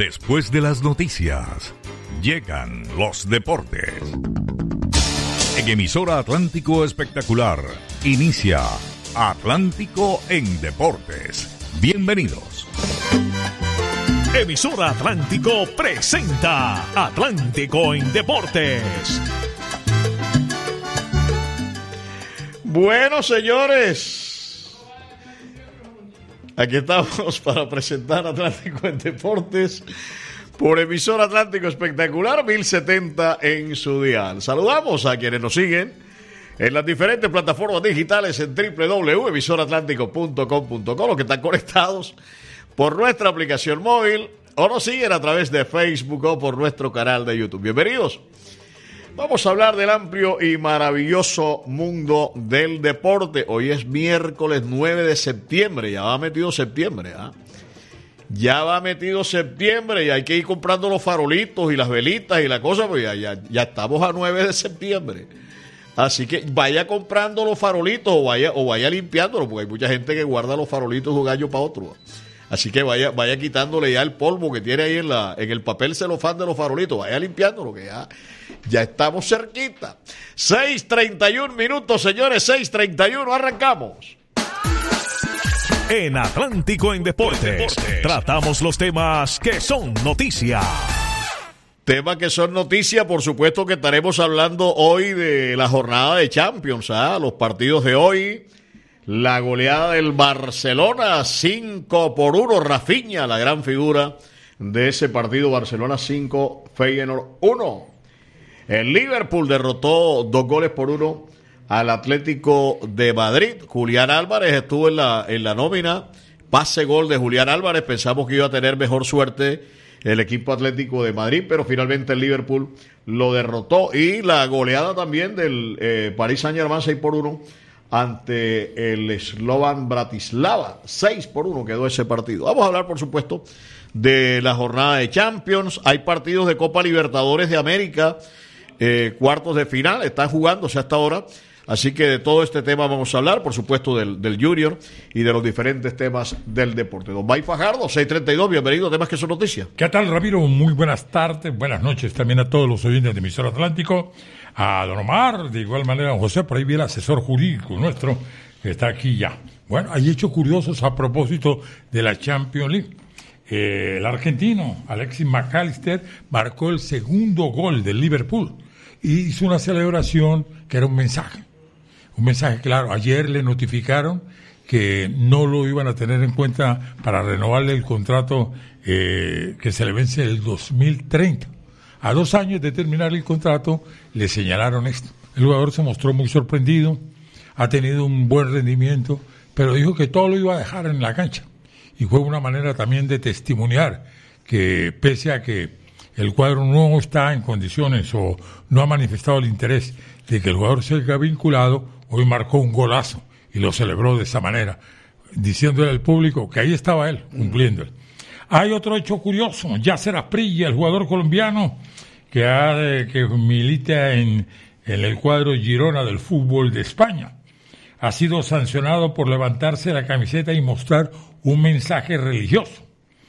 Después de las noticias, llegan los deportes. En emisora Atlántico Espectacular, inicia Atlántico en Deportes. Bienvenidos. Emisora Atlántico presenta Atlántico en Deportes. Bueno, señores, aquí estamos para presentar Atlántico en Deportes por emisora Atlántico Espectacular 1070 en su dial. Saludamos a quienes nos siguen en las diferentes plataformas digitales en www.emisoratlántico.com.co, los que están conectados por nuestra aplicación móvil o nos siguen a través de Facebook o por nuestro canal de YouTube. Bienvenidos. Vamos a hablar del amplio y maravilloso mundo del deporte. Hoy es miércoles 9 de septiembre, ya va metido septiembre, ¿ah? Ya va metido septiembre y hay que ir comprando los farolitos y las velitas y la cosa, pues ya estamos a 9 de septiembre. Así que vaya comprando los farolitos o vaya limpiándolos, porque hay mucha gente que guarda los farolitos de un año para otro. Así que vaya quitándole ya el polvo que tiene ahí en el papel celofán de los farolitos, vaya limpiándolo, que ya estamos cerquita. 6:31 minutos, señores, 6:31, arrancamos. En Atlántico en Deportes, tratamos los temas que son noticia. Temas que son noticia, por supuesto que estaremos hablando hoy de la jornada de Champions, los partidos de hoy. La goleada del Barcelona 5-1, Rafinha, la gran figura de ese partido. Barcelona 5, Feyenoord 1. El Liverpool derrotó 2-1 al Atlético de Madrid. Julián Álvarez estuvo en la nómina. Pase gol de Julián Álvarez. Pensamos que iba a tener mejor suerte el equipo Atlético de Madrid, pero finalmente el Liverpool lo derrotó. Y la goleada también del Paris Saint-Germain 6-1 ante el Slovan Bratislava. 6-1 quedó ese partido. Vamos a hablar, por supuesto, de la jornada de Champions. Hay partidos de Copa Libertadores de América, cuartos de final, están jugándose hasta ahora. Así que de todo este tema vamos a hablar, por supuesto, del Junior y de los diferentes temas del deporte. Don May Fajardo, 6:32, bienvenido a Temas que son noticias. ¿Qué tal, Ramiro? Muy buenas tardes, buenas noches también a todos los oyentes de Emisora Atlántico. A don Omar, de igual manera a don José, por ahí vi el asesor jurídico nuestro, que está aquí ya. Bueno, hay hechos curiosos a propósito de la Champions League. El argentino Alexis McAllister marcó el segundo gol del Liverpool y hizo una celebración que era un mensaje. Un mensaje claro. Ayer le notificaron que no lo iban a tener en cuenta para renovarle el contrato que se le vence el 2030. A 2 años de terminar el contrato, le señalaron esto. El jugador se mostró muy sorprendido, ha tenido un buen rendimiento, pero dijo que todo lo iba a dejar en la cancha. Y fue una manera también de testimoniar que pese a que el cuadro no está en condiciones o no ha manifestado el interés de que el jugador sea vinculado, hoy marcó un golazo y lo celebró de esa manera, diciéndole al público que ahí estaba él, cumpliéndole. Hay otro hecho curioso, Yasser Asprilla, el jugador colombiano que milita en el cuadro Girona del fútbol de España, ha sido sancionado por levantarse la camiseta y mostrar un mensaje religioso.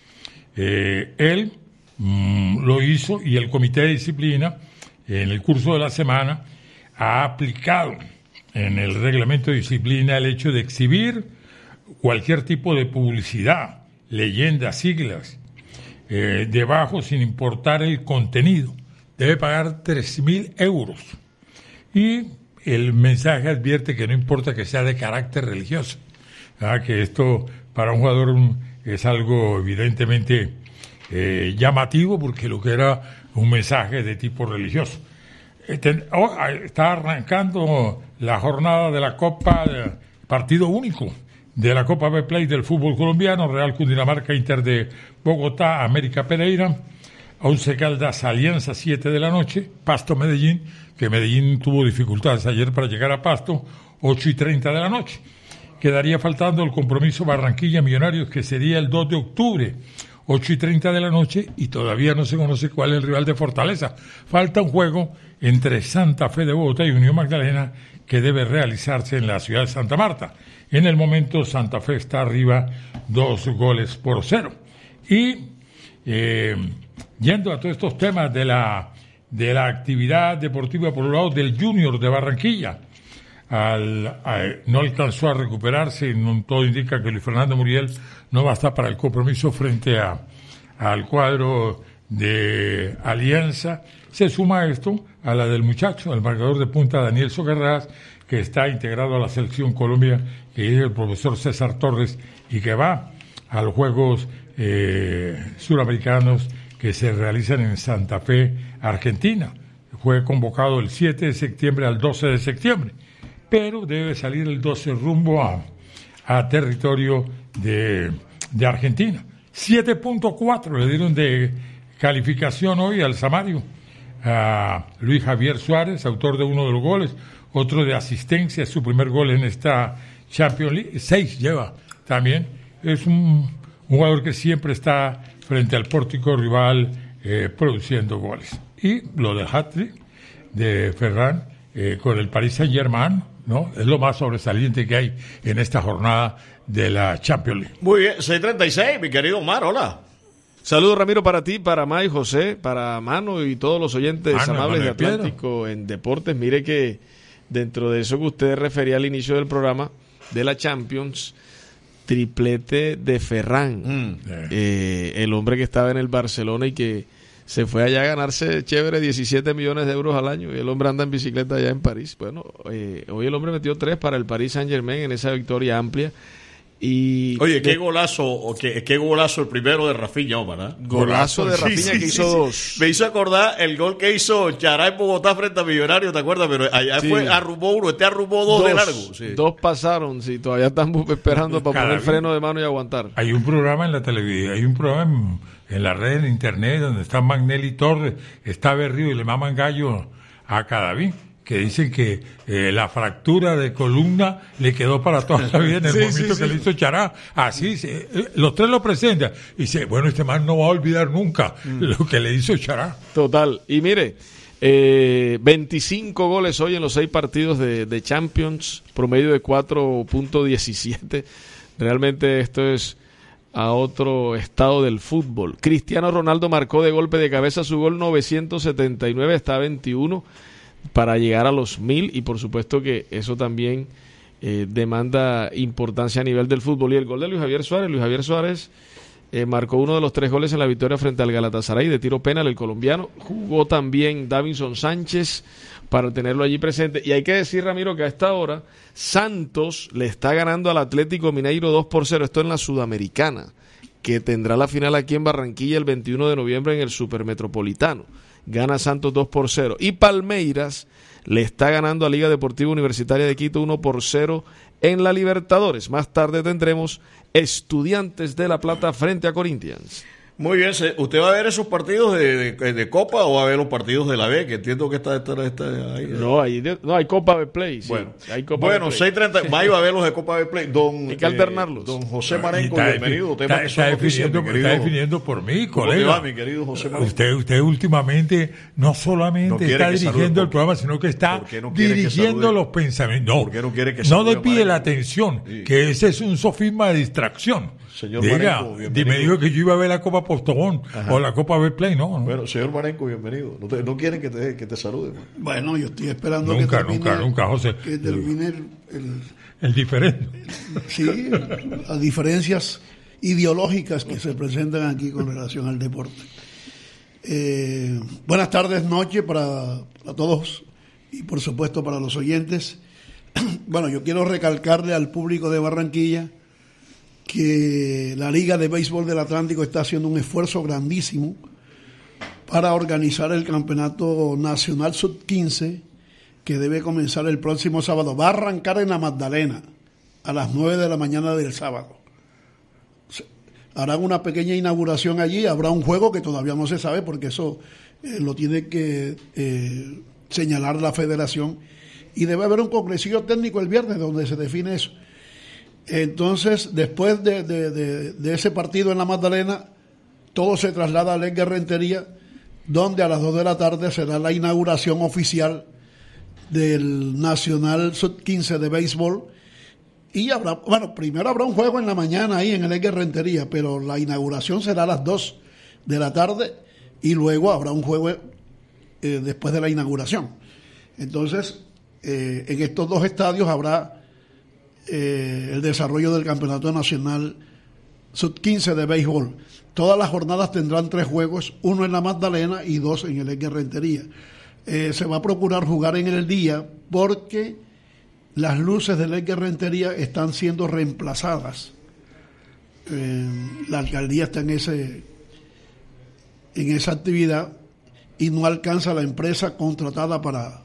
Él lo hizo y el comité de disciplina en el curso de la semana ha aplicado en el reglamento de disciplina el hecho de exhibir cualquier tipo de publicidad, leyendas, siglas, debajo sin importar el contenido. Debe pagar 3.000 euros. Y el mensaje advierte que no importa que sea de carácter religioso, que esto para un jugador es algo evidentemente llamativo, porque lo que era un mensaje de tipo religioso. Está arrancando la jornada de la Copa, partido único de la Copa B-Play del fútbol colombiano, Real Cundinamarca, Inter de Bogotá, América Pereira, Once Caldas, Alianza, 7 de la noche, Pasto Medellín, que Medellín tuvo dificultades ayer para llegar a Pasto, 8:30 de la noche. Quedaría faltando el compromiso Barranquilla Millonarios, que sería el 2 de octubre, 8:30 de la noche, y todavía no se conoce cuál es el rival de Fortaleza. Falta un juego entre Santa Fe de Bogotá y Unión Magdalena que debe realizarse en la ciudad de Santa Marta. En el momento Santa Fe está arriba 2-0. Y yendo a todos estos temas de la actividad deportiva por un lado del Junior de Barranquilla, no alcanzó a recuperarse, todo indica que Luis Fernando Muriel no va a estar para el compromiso frente al cuadro de Alianza. Se suma esto a la del muchacho, el marcador de punta Daniel Socarrás, que está integrado a la selección Colombia, que es el profesor César Torres, y que va a los Juegos Suramericanos que se realizan en Santa Fe, Argentina. Fue convocado el 7 de septiembre al 12 de septiembre, pero debe salir el 12 rumbo a territorio de Argentina. 7.4 le dieron de calificación hoy al Samario a Luis Javier Suárez, autor de uno de los goles, otro de asistencia, su primer gol en esta Champions League, 6 lleva también. Es un jugador que siempre está frente al pórtico rival produciendo goles. Y lo del hat-trick de Ferran con el Paris Saint-Germain, ¿no? Es lo más sobresaliente que hay en esta jornada de la Champions League. Muy bien, 6:36, mi querido Omar, hola. Saludos, Ramiro, para ti, para May, José, para Mano y todos los oyentes amables de Atlántico en Deportes. Mire que dentro de eso que usted refería al inicio del programa de la Champions, triplete de Ferran, el hombre que estaba en el Barcelona y que se fue allá a ganarse chévere 17 millones de euros al año, y el hombre anda en bicicleta allá en París. Bueno, hoy el hombre metió 3 para el Paris Saint-Germain en esa victoria amplia. Y oye, qué golazo el primero de Rafinha, Omar, ¿eh? Golazo de Rafinha, que hizo 2. Me hizo acordar el gol que hizo Chará en Bogotá frente a Millonarios, ¿te acuerdas? Pero allá arrumó 1, arrumó 2 de largo. Sí. 2 pasaron, sí, todavía están esperando para poner freno de mano y aguantar. Hay un programa en la televisión, hay un programa en la red, en internet, donde está Magnelli Torres, está Berrío y le maman gallo a Cadavid, que dicen que la fractura de columna le quedó para toda la vida en el momento que le hizo Chará. Así, los 3 lo presentan. Y dice, bueno, este man no va a olvidar nunca lo que le hizo Chará. Total. Y mire, 25 goles hoy en los 6 partidos de Champions, promedio de 4.17. Realmente esto es a otro estado del fútbol. Cristiano Ronaldo marcó de golpe de cabeza su gol 979, está a 21 para llegar a los 1000, y por supuesto que eso también demanda importancia a nivel del fútbol. Y el gol de Luis Javier Suárez marcó uno de los 3 goles en la victoria frente al Galatasaray de tiro penal, el colombiano. Jugó también Davinson Sánchez para tenerlo allí presente. Y hay que decir, Ramiro, que a esta hora Santos le está ganando al Atlético Mineiro 2-0, esto en la Sudamericana, que tendrá la final aquí en Barranquilla el 21 de noviembre en el Supermetropolitano. Gana Santos 2-0. Y Palmeiras le está ganando a Liga Deportiva Universitaria de Quito 1-0 en la Libertadores. Más tarde tendremos Estudiantes de La Plata frente a Corinthians. Muy bien, ¿usted va a ver esos partidos de Copa o va a ver los partidos de la B? Que entiendo que está ahí. No, hay Copa B Play. Sí. Bueno, hay Copa B Play. 6:30, Mayo va a ver los de Copa B Play. Hay que alternarlos. Don José Marenco, bienvenido. Está definiendo por mí, colega. ¿Cómo te va, mi querido José Marenco? Usted últimamente no solamente está dirigiendo el programa, sino que está dirigiendo los pensamientos. No, ¿por qué no quiere que no desvíe la atención, que ese es un sofisma de distracción. Señor Marenco, bienvenido. Me dijo que yo iba a ver la Copa Postobón o la Copa Betplay, no. Bueno, señor Marenco, bienvenido. No quieren que te salude. Bueno, yo estoy esperando nunca, José. Que termine el diferente. Sí, las diferencias ideológicas que se presentan aquí con relación al deporte. Buenas tardes, noche para todos y por supuesto para los oyentes. Bueno, yo quiero recalcarle al público de Barranquilla que la Liga de Béisbol del Atlántico está haciendo un esfuerzo grandísimo para organizar el Campeonato Nacional Sub-15, que debe comenzar el próximo sábado. Va a arrancar en la Magdalena a las 9 de la mañana del sábado. Harán una pequeña inauguración allí, habrá un juego que todavía no se sabe porque eso lo tiene que señalar la federación, y debe haber un congresillo técnico el viernes donde se define eso. Entonces, después de ese partido en la Magdalena, todo se traslada al Edgar Rentería, donde a las 2 de la tarde será la inauguración oficial del Nacional Sub-15 de béisbol. Y primero habrá un juego en la mañana ahí en el Edgar Rentería, pero la inauguración será a las 2, de la tarde, y luego habrá un juego después de la inauguración. Entonces, en estos dos estadios habrá el desarrollo del Campeonato Nacional Sub-15 de béisbol. Todas las jornadas tendrán 3 juegos, 1 en la Magdalena y 2 en el Edgar Rentería. Se va a procurar jugar en el día porque las luces del Edgar Rentería están siendo reemplazadas. La alcaldía está en esa actividad y no alcanza la empresa contratada para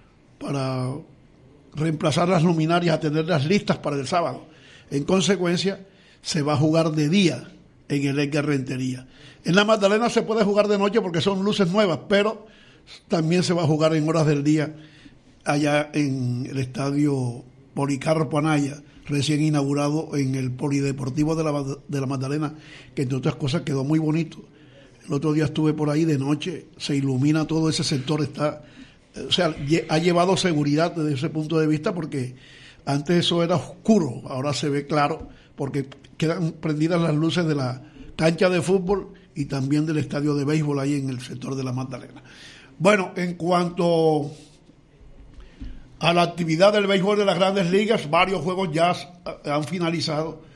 reemplazar las luminarias, a tenerlas listas para el sábado. En consecuencia, se va a jugar de día en el Edgar Rentería. En la Magdalena se puede jugar de noche porque son luces nuevas, pero también se va a jugar en horas del día allá en el estadio Policarpo Anaya, recién inaugurado en el Polideportivo de la Magdalena, que entre otras cosas quedó muy bonito. El otro día estuve por ahí de noche, se ilumina todo ese sector, ha llevado seguridad desde ese punto de vista, porque antes eso era oscuro, ahora se ve claro, porque quedan prendidas las luces de la cancha de fútbol y también del estadio de béisbol ahí en el sector de la Magdalena. Bueno, en cuanto a la actividad del béisbol de las Grandes Ligas, varios juegos ya han finalizado.